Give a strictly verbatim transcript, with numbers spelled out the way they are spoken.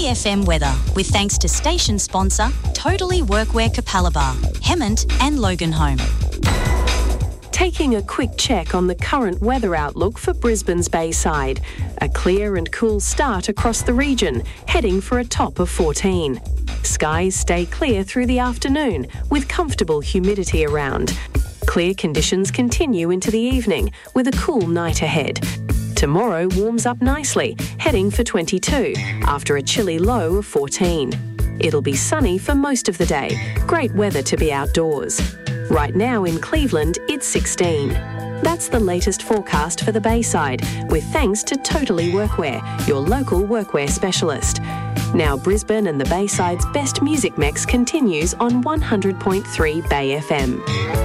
Bay F M weather, with thanks to station sponsor Totally Workwear Capalaba, Hemmant and Loganholme. Taking a quick check on the current weather outlook for Brisbane's Bayside. A clear and cool start across the region, heading for a top of fourteen. Skies stay clear through the afternoon, with comfortable humidity around. Clear conditions continue into the evening, with a cool night ahead. Tomorrow warms up nicely, heading for twenty-two, after a chilly low of fourteen. It'll be sunny for most of the day. Great weather to be outdoors. Right now in Cleveland, it's sixteen. That's the latest forecast for the Bayside, with thanks to Totally Workwear, your local workwear specialist. Now Brisbane and the Bayside's best music mix continues on one hundred point three Bay F M.